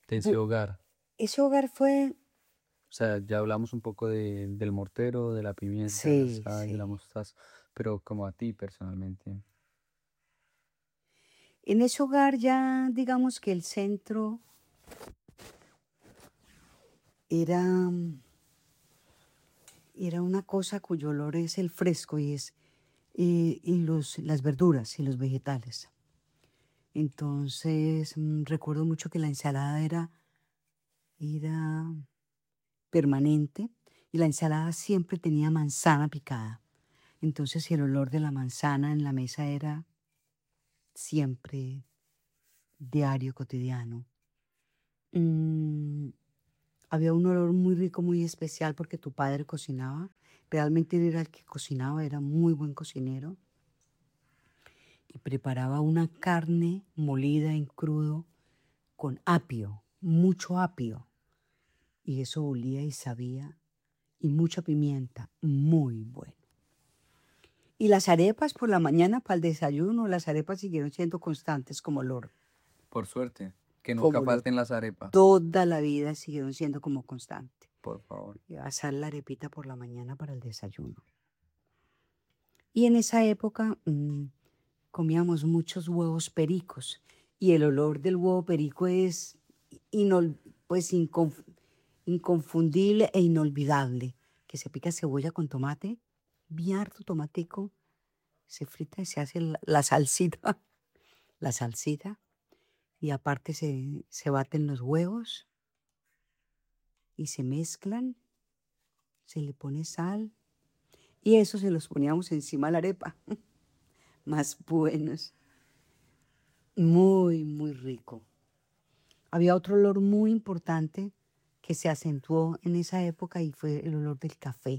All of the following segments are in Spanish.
de ese Bu- hogar? Ese hogar fue, O sea, ya hablamos un poco del mortero, de la pimienta, de la sí, sal, de la sí. mostaza, pero como a ti personalmente. En ese hogar ya, digamos que el centro era, era una cosa cuyo olor es el fresco y las verduras y los vegetales. Entonces, recuerdo mucho que la ensalada era permanente y la ensalada siempre tenía manzana picada. Entonces, el olor de la manzana en la mesa era siempre diario, cotidiano. Mm, Había un olor muy rico, muy especial porque tu padre cocinaba. Realmente él era el que cocinaba, era muy buen cocinero. Y preparaba una carne molida en crudo con apio, mucho apio. Y eso olía y sabía. Y mucha pimienta, muy bueno. Y las arepas por la mañana para el desayuno, las arepas siguieron siendo constantes como olor, Por suerte, que nunca como olor. falten las arepas, Toda la vida siguieron siendo como constante. por favor. Y asar la arepita por la mañana para el desayuno. Y en esa época comíamos muchos huevos pericos y el olor del huevo perico es pues inconfundible e inolvidable. Que se pica cebolla con tomate, bien harto tomatico, se frita y se hace la salsita, la salsita, y aparte se baten los huevos y se mezclan, se le pone sal y eso se los poníamos encima de la arepa. Más buenos, muy, muy rico. Había otro olor muy importante que se acentuó en esa época y fue el olor del café.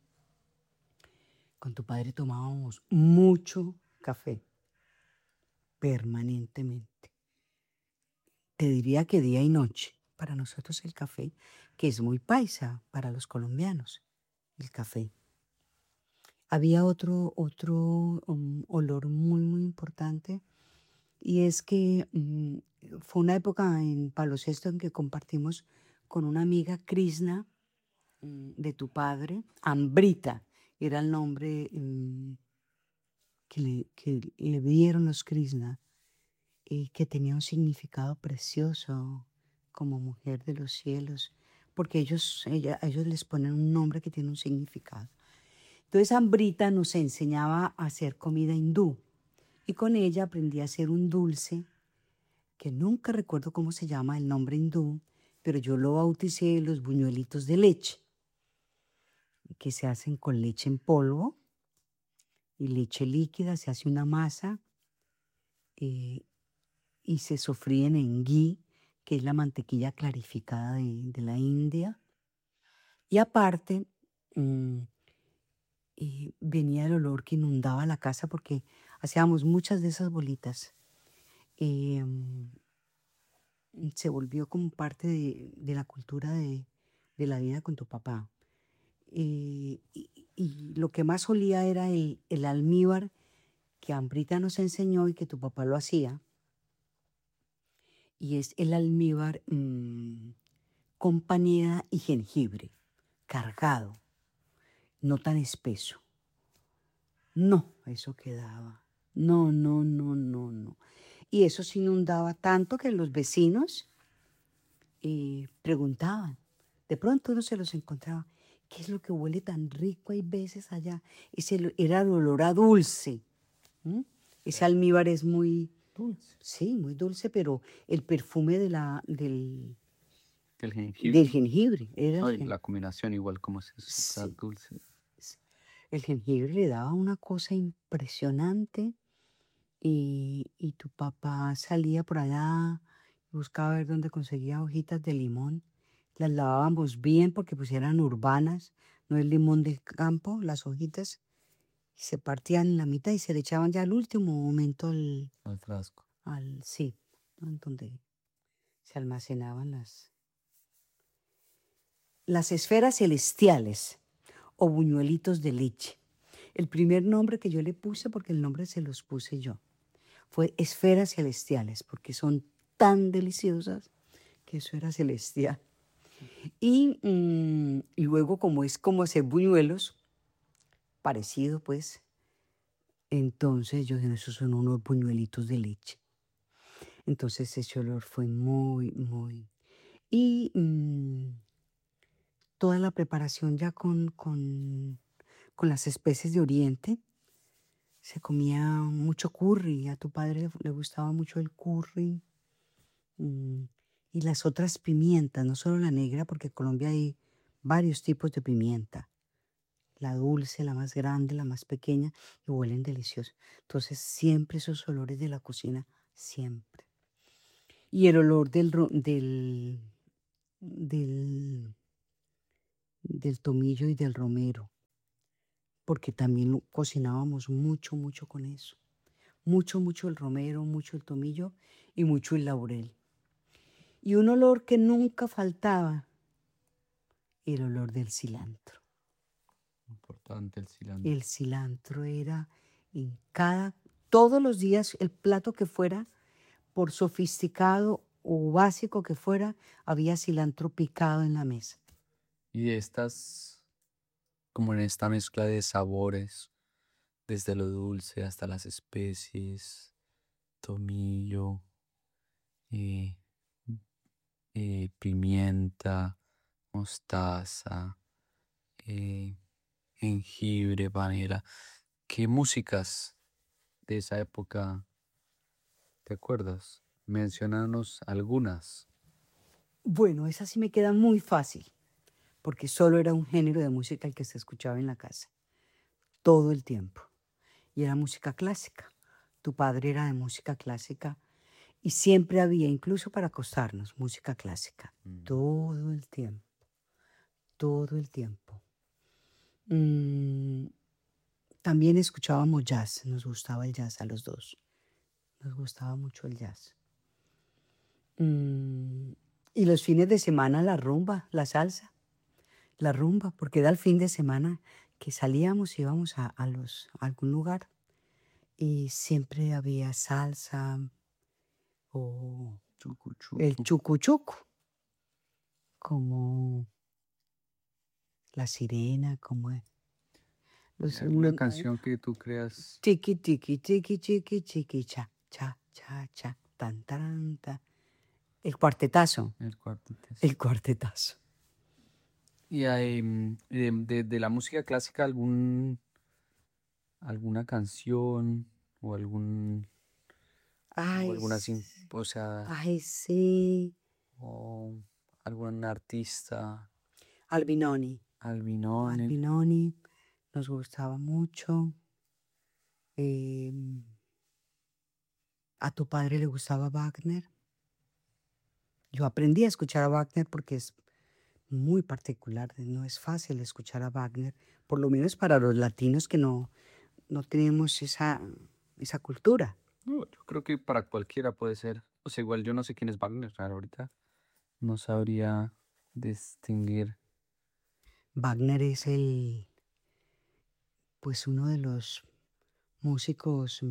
Con tu padre tomábamos mucho café, permanentemente. Te diría que día y noche. Para nosotros el café, que es muy paisa para los colombianos, el café. Había otro olor muy, muy importante y es que fue una época en Palo Sexto en que compartimos con una amiga, Krishna, de tu padre. Ambrita era el nombre que le dieron los Krishna y que tenía un significado precioso como mujer de los cielos, porque a ellos les ponen un nombre que tiene un significado. Entonces Ambrita nos enseñaba a hacer comida hindú y con ella aprendí a hacer un dulce que nunca recuerdo cómo se llama el nombre hindú, pero yo lo bauticé los buñuelitos de leche, que se hacen con leche en polvo y leche líquida, se hace una masa eh, y se sofríen en ghee, que es la mantequilla clarificada de la India. Y aparte, mm, venía el olor que inundaba la casa porque hacíamos muchas de esas bolitas. Eh, Se volvió como parte de la cultura de la vida con tu papá. Y lo que más olía era el almíbar que Ambrita nos enseñó y que tu papá lo hacía. Y es el almíbar con panela y jengibre, cargado, no tan espeso. No, eso quedaba. No, no, no, no, no. Y eso se inundaba tanto que los vecinos preguntaban. De pronto uno se los encontraba. ¿Qué es lo que huele tan rico? Hay veces allá. Era el olor a dulce. ¿M? Ese almíbar es muy Dulce. sí, muy dulce, pero el perfume El del jengibre. jengibre era Ay, la combinación igual como es eso, o sea, sí, dulce. sí. El jengibre le daba una cosa impresionante y tu papá salía por allá, buscaba ver dónde conseguía hojitas de limón. Las lavábamos bien porque pues eran urbanas, no es limón del campo, las hojitas se partían en la mitad y se le echaban ya al último momento Al frasco. sí, ¿no? En donde se almacenaban las esferas celestiales o buñuelitos de leche. El primer nombre que yo le puse, porque el nombre se los puse yo, fue esferas celestiales, porque son tan deliciosas que eso era celestial. Y luego, como es como hacer buñuelos, parecido pues, entonces yo dije, esos son unos buñuelitos de leche. Entonces ese olor fue muy, muy... Y toda la preparación ya con las especies de Oriente, se comía mucho curry, a tu padre le gustaba mucho el curry. mm, y las otras pimientas, no solo la negra, porque en Colombia hay varios tipos de pimienta. La dulce, la más grande, la más pequeña, y huelen delicioso. Entonces, siempre esos olores de la cocina, siempre. Y el olor del, del tomillo y del romero, porque también cocinábamos mucho, mucho con eso. Mucho, mucho el romero, mucho el tomillo y mucho el laurel. Y un olor que nunca faltaba, el olor del cilantro. Importante el cilantro. El cilantro era en todos los días, el plato que fuera, por sofisticado o básico que fuera, había cilantro picado en la mesa. Y de estas, como en esta mezcla de sabores, desde lo dulce hasta las especies, tomillo, eh, pimienta, mostaza, eh, jengibre, panela. ¿Qué músicas de esa época te acuerdas? Menciónanos algunas. Bueno, esa sí me queda muy fácil, porque solo era un género de música el que se escuchaba en la casa, todo el tiempo. Y era música clásica. Tu padre era de música clásica y siempre había, incluso para acostarnos, música clásica. Mm. Todo el tiempo, todo el tiempo. Mm, También escuchábamos jazz, nos gustaba el jazz a los dos. Nos gustaba mucho el jazz. Mm, y los fines de semana la rumba, la salsa, la rumba, porque era el fin de semana que salíamos, íbamos a algún lugar y siempre había salsa o Chucu, el chucu. chucu, como la sirena, como ¿Hay los alguna canción que tú creas? tiki tiki tiki tiki tiki cha cha cha cha tan tan ta. El cuartetazo, El cuarteto. el cuartetazo. Y hay, de la música clásica, alguna canción o o Ay, alguna, o sea, ay, sí. o algún artista, Albinoni. Albinoni. Albinoni nos gustaba mucho. Em, ¿A tu padre le gustaba Wagner? Yo aprendí a escuchar a Wagner porque es muy particular, no es fácil escuchar a Wagner, por lo menos para los latinos que no tenemos esa cultura. No, yo creo que para cualquiera puede ser. O sea, igual yo no sé quién es Wagner ahorita. No sabría distinguir. Wagner es pues uno de los músicos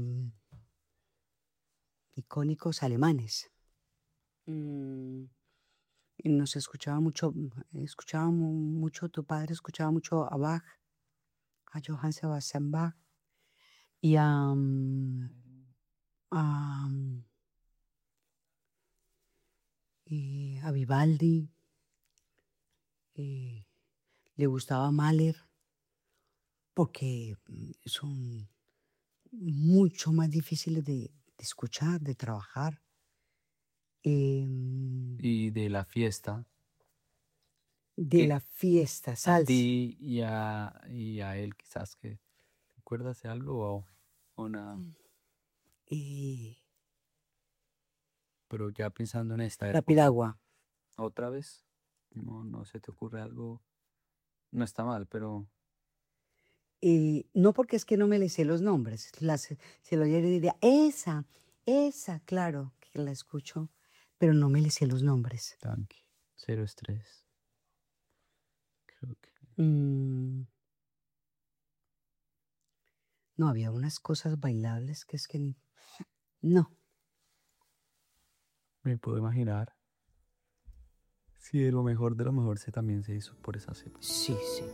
icónicos alemanes. Mm, y nos escuchaba mucho, tu padre escuchaba mucho a Bach, a Johann Sebastian Bach y a, a Vivaldi. eh, Le gustaba Mahler porque son mucho más difíciles de escuchar, de trabajar. Em, Y de la fiesta. de Que la fiesta, a salsa. ti y a él quizás que te acuerdas de algo o nada. Y Pero ya pensando en esta la época, piragua. otra vez, no se te ocurre algo. No está mal, pero No porque es que no me le sé los nombres. Si lo oyera diría, esa, claro, que la escucho, pero no me le sé los nombres. tranqui, cero estrés. Creo que Mm, no, había unas cosas bailables que es que no. me puedo imaginar. Sí, lo mejor de lo mejor también se hizo por esas épocas. Sí, sí.